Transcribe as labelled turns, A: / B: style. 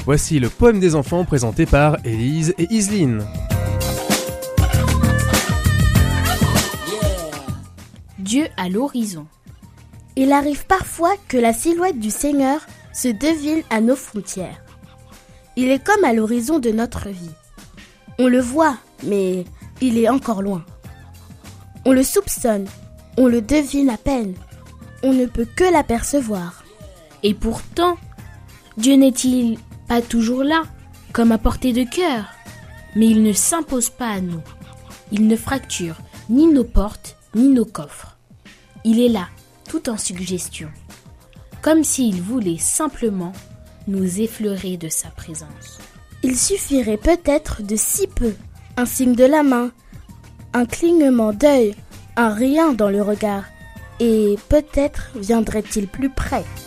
A: Voici le poème des enfants présenté par Élise et Iseline.
B: Dieu à l'horizon.
C: Il arrive parfois que la silhouette du Seigneur se devine à nos frontières. Il est comme à l'horizon de notre vie. On le voit, mais il est encore loin. On le soupçonne, on le devine à peine. On ne peut que l'apercevoir.
B: Et pourtant, Dieu n'est-il pas toujours là, comme à portée de cœur? Mais il ne s'impose pas à nous. Il ne fracture ni nos portes, ni nos coffres. Il est là, tout en suggestion, comme s'il voulait simplement nous effleurer de sa présence.
C: Il suffirait peut-être de si peu, un signe de la main, un clignement d'œil, un rien dans le regard, et peut-être viendrait-il plus près.